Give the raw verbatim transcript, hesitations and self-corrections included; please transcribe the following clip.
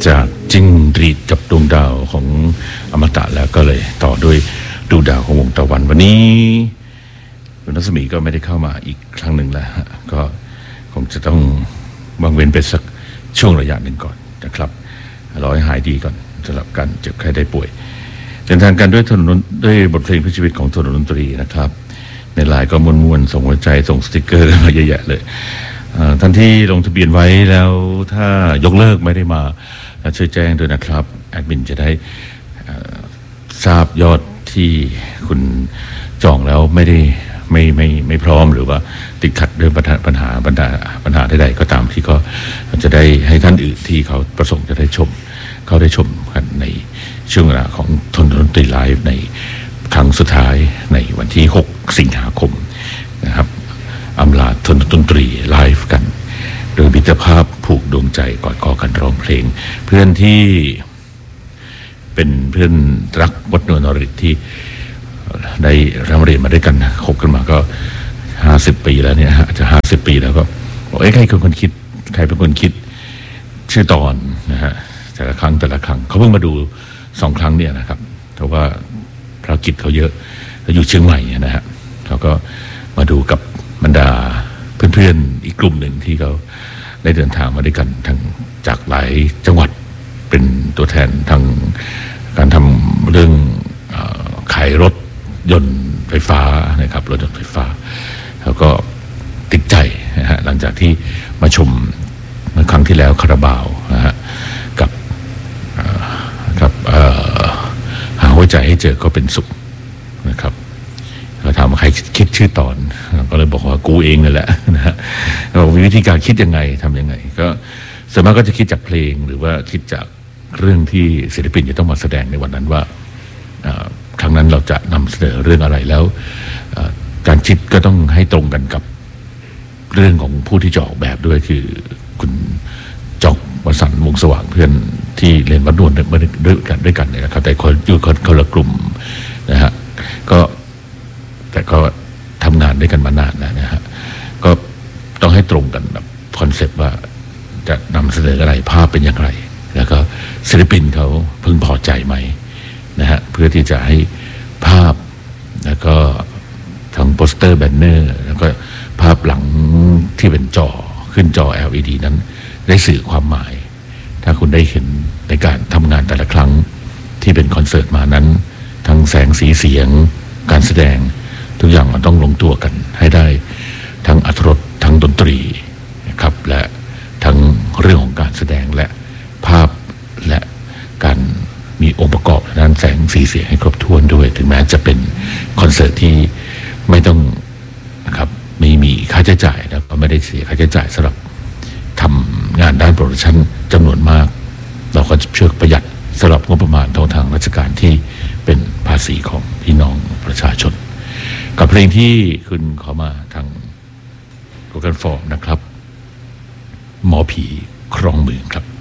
จากจิ้งหรีดกับดวงดาวของอมตะแล้วก็เลยต่อด้วยดวงดาวของวงตะวันวันนี้คุณรัศมีก็ไม่ได้เข้ามาอีกครั้งหนึ่งแล้วก็คงจะต้องวางเว้นไปสักช่วงระยะหนึ่งก่อนนะครับรอให้หายดีก่อนสำหรับการเจ็บไข้ได้ป่วยเดินทางกันด้วยถนนด้วยบทเพลงเพื่อชีวิตของถนนดนตรีนะครับในไลน์ก็มวนๆส่งหัวใจส่งสติกเกอร์มาเยอะแยะเลยท่านที่ลงทะเบียนไว้แล้วถ้ายกเลิกไม่ได้มาช่วยแจ้งด้วยนะครับแอดมินจะได้ทราบยอดที่คุณจองแล้วไม่ได้ไม่ไม่ไม่พร้อมหรือว่าติดขัดเรื่องปัญหาปัญหาปัญหาปัญหาใดๆก็ตามที่ก็จะได้ให้ท่านอื่นที่เขาประสงค์จะได้ชมเขาได้ชมกันในช่วงเวลาของทนดนตรีไลฟ์ในครั้งสุดท้ายในวันที่หกสิงหาคมนะครับอำลาทนดนตรีไลฟ์กันโดยมิตรภาพผูกดวงใจกอดคอกันร้องเพลงเพื่อนที่เป็นเพื่อนรักวัดนวลนริตที่ได้ร่ำเรียนมาด้วยกันคบกันมาก็ห้าสิบปีแล้วเนี่ยอาจจะห้าสิบปีแล้วก็บอกเอ้ยใครเป็นคนคิดใครเป็นคนคิดชื่อตอนนะฮะแต่ละครั้งแต่ละครั้งเขาเพิ่งมาดูสองครั้งเนี่ยนะครับเพราะว่าภารกิจเขาเยอะอยู่เชียงใหม่นะฮะเขาก็มาดูกับบรรดาเพื่อนๆอีกกลุ่มหนึ่งที่เขาได้เดินทางมาด้วยกันทั้งจากหลายจังหวัดเป็นตัวแทนทางการทำเรื่องขายรถยนต์ไฟฟ้านะครับรถยนต์ไฟฟ้าแล้วก็ติดใจนะฮะหลังจากที่มาชมเมื่อครั้งที่แล้วคาราบาวนะฮะกับกับหาหัวใจให้เจอก็เป็นสุขนะครับเราถามว่าใครคิดชื่อตอนก็เลยบอกว่ากูเองนั่นแหละนะฮะเรามีวิธีการคิดยังไงทำยังไงก็ส่วนมากก็จะคิดจากเพลงหรือว่าคิดจากเรื่องที่ศิลปินจะต้องมาแสดงในวันนั้นว่าครั้งนั้นเราจะนำเสนอเรื่องอะไรแล้วการคิดก็ต้องให้ตรงกันกับเรื่องของผู้ที่จะออกแบบด้วยคือคุณจอกวสันต์วงสว่างเพื่อนที่เรียนวัดนวลด้วยกันด้วยกันเนี่ยนะครับแต่คนอยู่คนละกลุ่มนะฮะก็แต่ก็ทำงานด้วยกันมานานแล้วนะฮะก็ต้องให้ตรงกันแบบคอนเซปต์ว่าจะนำเสนออะไรภาพเป็นอย่างไรแล้วก็ศิลปินเขาพึงพอใจไหมนะฮะเพื่อที่จะให้ภาพแล้วก็ทั้งโปสเตอร์แบนเนอร์แล้วก็ภาพหลังที่เป็นจอขึ้นจอ แอล อี ดี นั้นได้สื่อความหมายถ้าคุณได้เห็นในการทำงานแต่ละครั้งที่เป็นคอนเสิร์ตมานั้นทั้งแสงสีเสียงการแสดงทุกอย่างมันต้องลงตัวกันให้ได้ทั้งอรรถรสทั้งดนตรีนะครับและทั้งเรื่องของการแสดงและภาพและการมีองค์ประกอบด้านแสงสีเสียงให้ครบถ้วนด้วยถึงแม้จะเป็นคอนเสิร์ตที่ไม่ต้องนะครับไม่มีค่าใช้จ่ายแล้วก็ไม่ได้เสียค่าใช้จ่ายสำหรับทำงานด้านโปรดักชั่นจำนวนมากเราก็เชื่อประหยัดสำหรับงบประมาณทางทางราชการที่เป็นภาษีของพี่น้องประชาชนกับเพลงที่คุณขอมาทางโปรแกรมฟอร์มนะครับหมอผีครองเมืองครับ